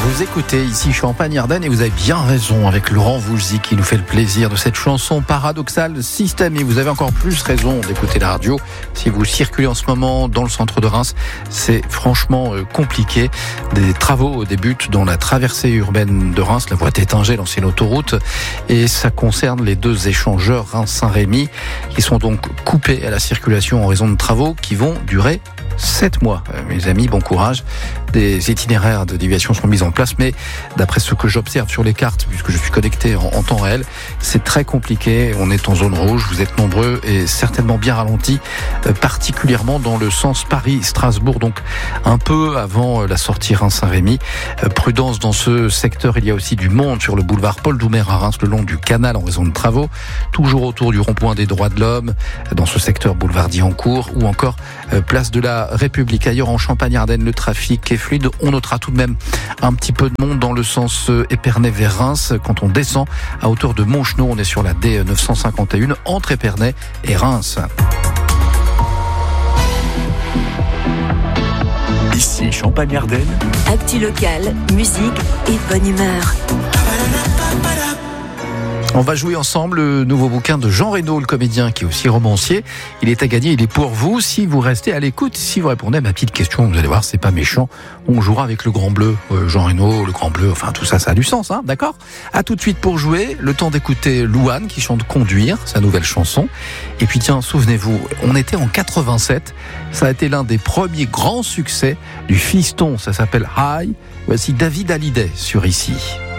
Vous écoutez ici Champagne-Ardenne et vous avez bien raison avec Laurent Voulzy qui nous fait le plaisir de cette chanson paradoxale Système. Et vous avez encore plus raison d'écouter la radio. Si vous circulez en ce moment dans le centre de Reims, c'est franchement compliqué. Des travaux débutent dans la traversée urbaine de Reims, la voie d'Étinger, l'ancienne autoroute. Et ça concerne les deux échangeurs Reims-Saint-Rémy qui sont donc coupés à la circulation en raison de travaux qui vont durer 7 mois. Mes amis, bon courage. Des itinéraires de déviation sont mis en place, mais d'après ce que j'observe sur les cartes, puisque je suis connecté en temps réel, c'est très compliqué. On est en zone rouge, vous êtes nombreux et certainement bien ralentis, particulièrement dans le sens Paris-Strasbourg, donc un peu avant la sortie Reims-Saint-Rémy. Prudence dans ce secteur, il y a aussi du monde sur le boulevard Paul Doumer à Reims, le long du canal en raison de travaux, toujours autour du rond-point des droits de l'homme, dans ce secteur boulevard Diancourt, ou encore place de la République. Ailleurs en Champagne-Ardenne, le trafic est fluide. On notera tout de même un petit peu de monde dans le sens Épernay vers Reims. Quand on descend à hauteur de Montchenot, on est sur la D951 entre Épernay et Reims. Ici Champagne-Ardenne. Actu locale, musique et bonne humeur. On va jouer ensemble le nouveau bouquin de Jean Reno, le comédien qui est aussi romancier. Il est à gagner, il est pour vous si vous restez à l'écoute. Si vous répondez à ma petite question, vous allez voir, c'est pas méchant. On jouera avec le Grand Bleu, Jean Reno, le Grand Bleu, enfin tout ça, ça a du sens, hein, d'accord ? À tout de suite pour jouer, le temps d'écouter Louane qui chante Conduire, sa nouvelle chanson. Et puis tiens, souvenez-vous, on était en 87, ça a été l'un des premiers grands succès du fiston, ça s'appelle High. Voici David Hallyday sur Ici.